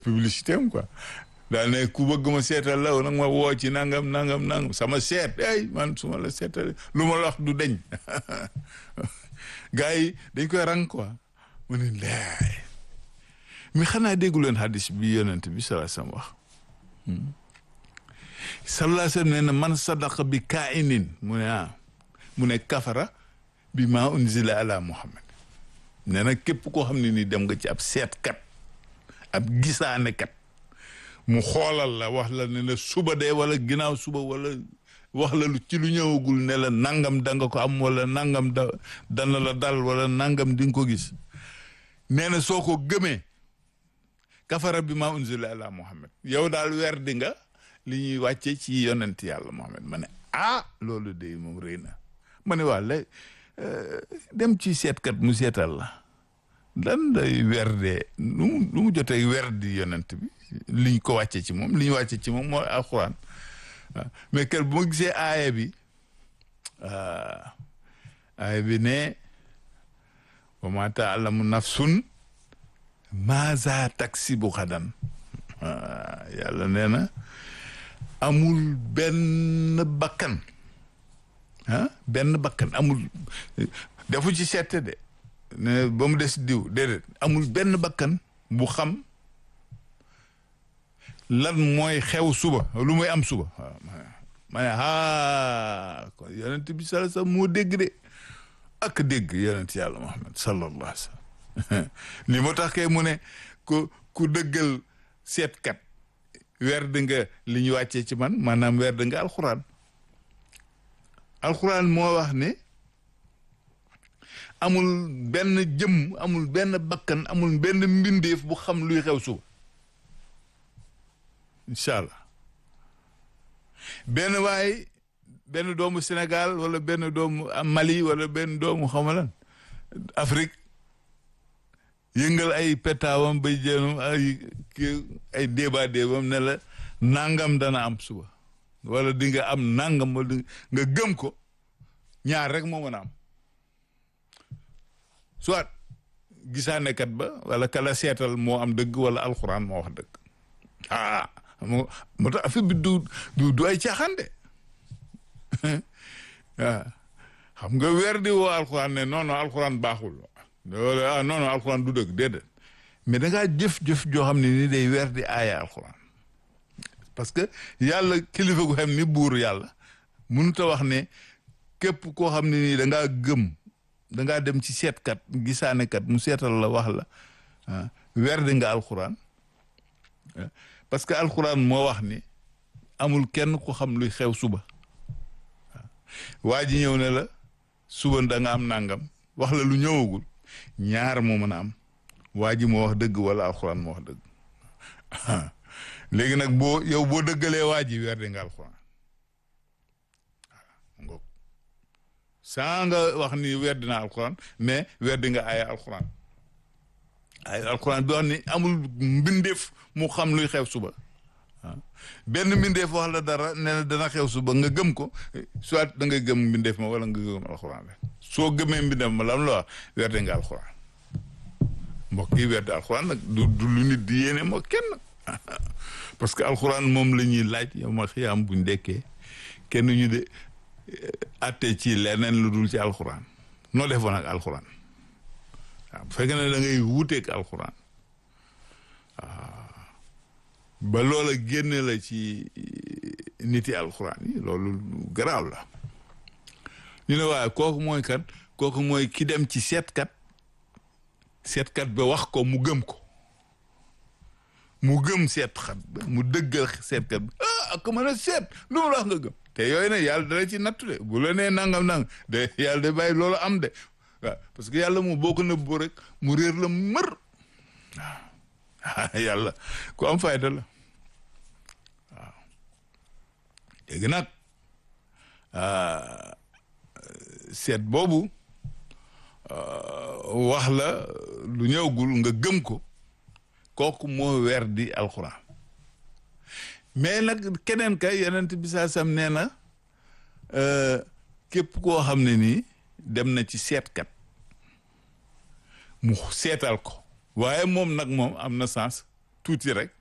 publicité am quoi daal ne ku bëgg ma seetal la nag ma woo ci nangam sama seet ay man su ma la seetal lu ma la wax du deñ gars yi dañ koy rang quoi mu ne laay mi xanaa déggu leen hadis bi yonent bi sallallahu alayhi wasallam wax sallallahu alayhi wasallam nee na man sadaqa bi kainin mu ne kafara bi ma unzila ala muhammad nee na képp koo xam ne ni dem nga ci ab seetkat ab gisaanekat mu xoolal la wax la ne la suba de wala ginnaaw suba wala wax la lu ci lu ñëwagul ne la nangam da nga ko am wala nangam dana la dal wala nangam di nga ko gis nee na soo ko gëmee kafara bi ma unzila ala muhammad yow daal weer di nga li ñuy wàcce ci yonent yàlla muhammad ma ne loolu de moom rëy na ma ne waa lay dem ci seetkat mu seetal la lan lay werdee lu mu jotee werdi yonent bi liñ ko wàcce ci moom li ñu wàcce ci moom mooy alxuraan mais kel bu ma gisee aaya bi ne wa ma ta'lamu nafsun maaza taksibu xadan yàlla nee na amul benn bakkan amul defu ci seete de ne ba mu des diw déedéet amul benn bakkan bu xam lan mooy xew suba lu muy am suba waaw ma ne kon yonent bi sallallahu alayhi wasallam moo dégg de ak dégg yonent yàlla Muhammad sallallahu alayhi wasallam li moo tax kay mu ne ku dëggal seetkat werd nga li ñu wàccee ci man maanaam werd nga alxuraan moo wax ne amul benn jëmm amul benn bakkan amul benn mbindeef bu xam luy xew suba incha allah benn doomu Sénégal wala benn doomu Mali wala benn doomu xamalan Afrique yëngal ay petaawam bay jéenam ay déebam ne la nangam dana am suba wala di nga am nangam wala nga gëm ko ñaar rek moo mën a am soit gisaanekat ba wala kala seetal moo am dëgg wala alxuraan moo wax dëgg moo tax affaire bi du ay caaxaan de xam nga weer di woo alxuraan ne non alxuraan baaxul wala non alxuraan du dëgg déedéet mais da ngaa jëf joo xam ne ni day weer di aaya alxuraan parce que yàlla kilifa gu xam ni buur yàlla mënut a wax ne képp koo xam ne nii da ngaa gëm da ngaa dem ci seetkat gisaanekat mu seetal la wax la weer di nga alxuraan parce que alxuraan moo wax ni amul kenn ku xam luy xew suba waa ji ñëw ne la suba da nga am nangam wax la lu ñëwagul ñaar moo mën a am waa ji moo wax dëgg wala alxuraan moo wax dëgg léegi nag boo dëggalee waa ji weer di nga alxuraan ngoog saa nga wax ni weer dina alxuraan mais weer di nga aaya alxuraan bi wax ni amul mbindeef mu xam luy xew suba benn mbindeef wax la dara nee na dana xew suba nga gëm ko soit da ngay gëm mbindeef ma wala nga gëm alxuraan rek soo gëmee mbindeef ma lam la wax weer di nga alxuraan mbokk yi weer di alxuraan nag du lu nit di yéene moo kenn parce que alxuraan moom la ñuy laaj yow ma xiyaam buñ dekkee kenn ñu de atte ci leneen lu dul ci alxuraan noo defoon ak alxuraan waaw bu fekkee ne da ngay wuuteeg alxuraan ba loola génne la ci niti alxuraan yi loolu garaaw la ñu ne waaye kooku mooy kat kooku mooy ki dem ci seetkat ba wax ko mu gëm ko mu gëm seetkat ba mu dëggal seetkat bi ak mën a seet lu mu la wax nga gëm te yooyu ne yàlla dala ci nattu de bu la nee nangam de yàlla de bàyyi loolu am de waaw parce que yàlla moom boo ko nëbboo rek mu réer la mër waaw yàlla ku am fayda la waaw léegi nag seet boobu wax la lu ñëwgul nga gëm ko kooku moo weer di alxuraan mais nag keneen kay yonent bi saa sam nee na képp koo xam ne nii dem na ci seetkat mu seetal ko waaye moom nag moom am na sens tuuti rek